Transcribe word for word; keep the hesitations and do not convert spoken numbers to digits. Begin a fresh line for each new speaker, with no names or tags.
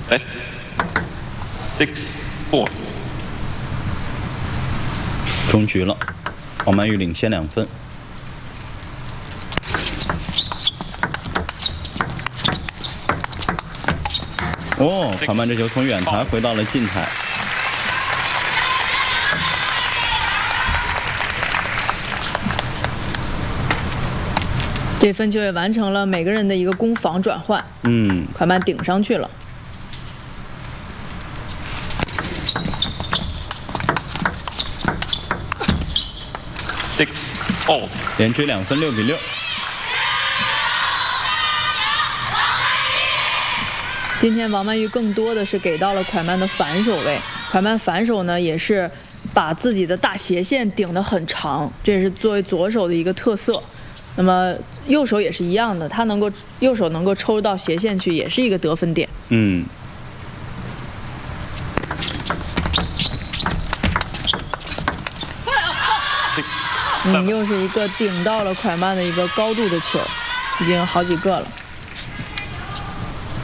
Let six four。
终局了，王曼玉领先两分。哦，款曼这球从远台回到了近台。
这分球也完成了每个人的一个攻防转换。
嗯，
款曼顶上去了。
Six all，
连追两分，六比六。
今天王曼玉更多的是给到了款曼的反手位，款曼反手呢也是把自己的大斜线顶得很长，这也是作为左手的一个特色。 那么右手也是一样的，他能够右手能够抽到斜线去，也是一个得分点。
嗯。
嗯，又是一个顶到了款曼的一个高度的球，已经有好几个了。